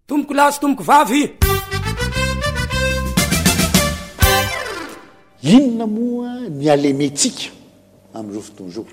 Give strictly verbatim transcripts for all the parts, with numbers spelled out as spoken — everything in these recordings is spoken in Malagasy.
tomboko lasy tomboko vavy. Inona moa ny alementsika am'izao fotoan'izao?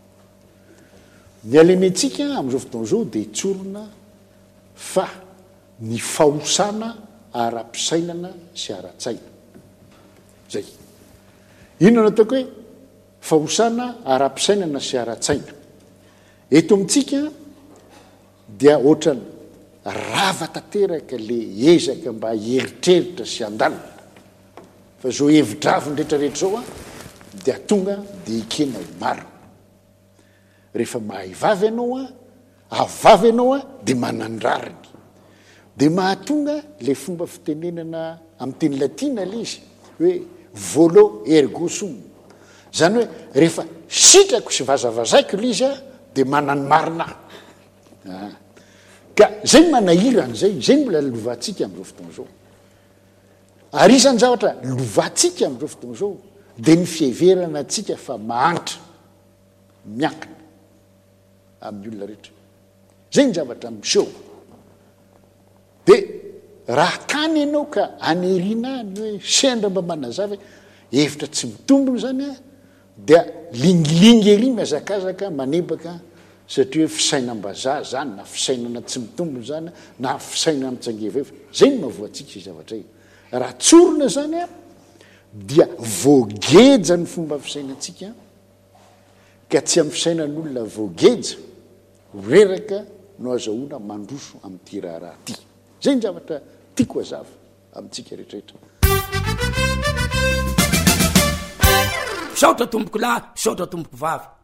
Ny alementsika am'izao fotoan'izao dia tsorona fa ny fahosana ara-pisainana sy ara-tsaina. Zay. Inona no ataoko hoe fahosana ara-pisainana sy ara-tsaina? Eto amintsika dia ohatrany rava tanteraka le ezaka mba hieritreritra sy andalina. Fa zao hevitravy nrehetrarehetra zao a dia tonga dia ikena ho maro. Rehefa mahay vavy ianao a, avavy ianao a dia manandrariny. Dia mahatonga le fomba fitenenana amin'ny teny latina le izy hoe volo ergo sum. Zany hoe rehefa sitrako sy vazavazaiko le izy a dia manany marina. Ah. Ka zay manahirana zay, zay mbola lovantsika amin'izao fotoan'izao. Ary isan'ny zavatra lovantsika amin'izao fotoan'izao dia ny fiheverana antsika fa mahantra, miankina amin'ny olona rehetra. Zay ny zavatra miseho. Dia raha kany ianao ka aneriana ny hoe sendra mba manazava hevitra tsy mitombona zany a, dia lingilingy ery mihazakazaka manebaka satria hoe fisainam-bazaha zany na fisainana tsy mitombona zany na fisainana mitsangeveva. Zay ny mahavoantsika sy zavatra io. Raha tsorona zany a dia voageja ny fomba fisainantsika ka tsy amin'ny fisainan'olona voageja reraka no azahoana mandroso amin'ity raharaha ty. Zay ny zavatra tiako hazava amintsika rehetrarehetra. Saotra tomboko lahy, saotra tomboko vavy.